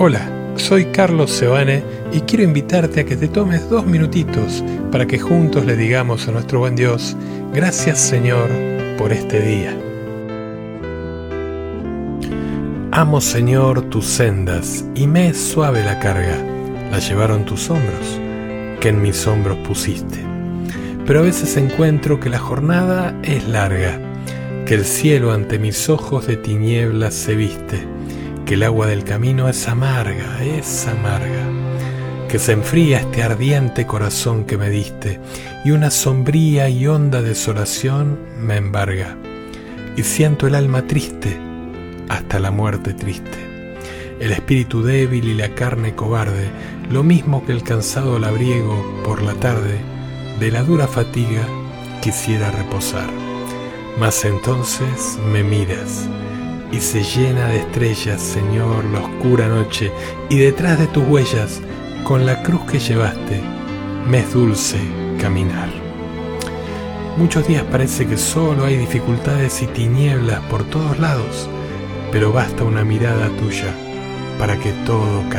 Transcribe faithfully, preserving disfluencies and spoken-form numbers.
Hola, soy Carlos Sebane y quiero invitarte a que te tomes dos minutitos para que juntos le digamos a nuestro buen Dios: gracias, Señor, por este día. Amo, Señor, tus sendas y me es suave la carga. La llevaron tus hombros, que en mis hombros pusiste. Pero a veces encuentro que la jornada es larga, que el cielo ante mis ojos de tinieblas se viste, que el agua del camino es amarga, es amarga, que se enfría este ardiente corazón que me diste, y una sombría y honda desolación me embarga, y siento el alma triste, hasta la muerte triste, el espíritu débil y la carne cobarde, lo mismo que el cansado labriego por la tarde, de la dura fatiga quisiera reposar. Mas entonces me miras, y se llena de estrellas, Señor, la oscura noche, y detrás de tus huellas, con la cruz que llevaste, me es dulce caminar. Muchos días parece que solo hay dificultades y tinieblas por todos lados, pero basta una mirada tuya para que todo cambie.